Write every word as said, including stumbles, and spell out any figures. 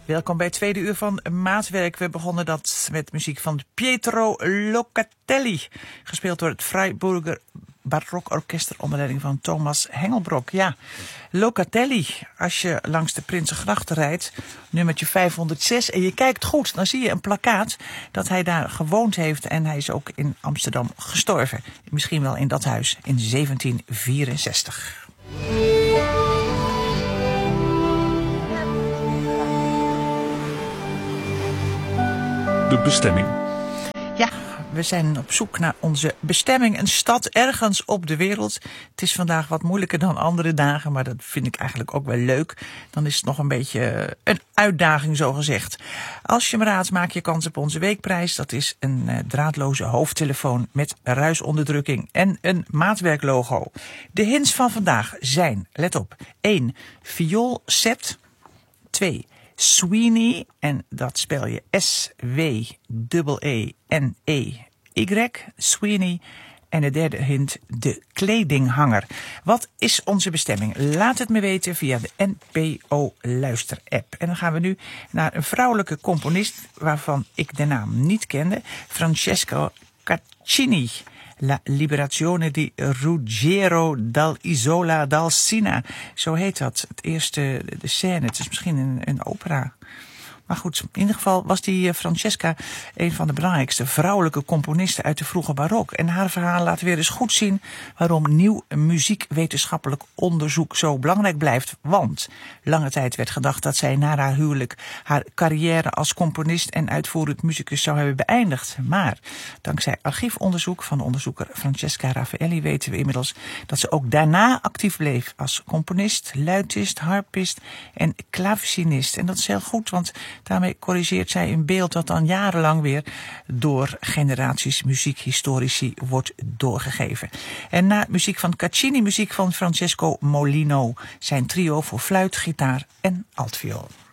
Welkom bij het tweede uur van Maatwerk. We begonnen dat met muziek van Pietro Locatelli, gespeeld door het Freiburger Barokorkester onder leiding van Thomas Hengelbrok. Ja, Locatelli, als je langs de Prinsengracht rijdt, nummertje vijfhonderdzes, en je kijkt goed, dan zie je een plakkaat dat hij daar gewoond heeft en hij is ook in Amsterdam gestorven. Misschien wel in dat huis in zeventien vierenzestig. De bestemming. Ja, we zijn op zoek naar onze bestemming. Een stad ergens op de wereld. Het is vandaag wat moeilijker dan andere dagen, maar dat vind ik eigenlijk ook wel leuk. Dan is het nog een beetje een uitdaging, zo gezegd. Als je me raadt, maak je kans op onze weekprijs. Dat is een uh, draadloze hoofdtelefoon met ruisonderdrukking en een maatwerklogo. De hints van vandaag zijn, let op, één. Viool sept. twee. Sweeney, en dat spel je S W E E N E Y, Sweeney. En de derde hint, de kledinghanger. Wat is onze bestemming? Laat het me weten via de N P O Luister-app. En dan gaan we nu naar een vrouwelijke componist waarvan ik de naam niet kende. Francesca Caccini. La Liberazione di Ruggiero dall'Isola d'Alcina. Zo heet dat. Het eerste, de scène. Het is misschien een, een opera. Maar goed, in ieder geval was die Francesca een van de belangrijkste vrouwelijke componisten uit de vroege barok. En haar verhaal laat weer eens goed zien waarom nieuw muziekwetenschappelijk onderzoek zo belangrijk blijft. Want lange tijd werd gedacht dat zij na haar huwelijk haar carrière als componist en uitvoerend muzikus zou hebben beëindigd. Maar dankzij archiefonderzoek van de onderzoeker Francesca Raffaelli weten we inmiddels dat ze ook daarna actief bleef als componist, luitist, harpist en klavecinist. En dat is heel goed, want daarmee corrigeert zij een beeld dat dan jarenlang weer door generaties muziekhistorici wordt doorgegeven. En na muziek van Caccini, muziek van Francesco Molino, zijn trio voor fluit, gitaar en altviool.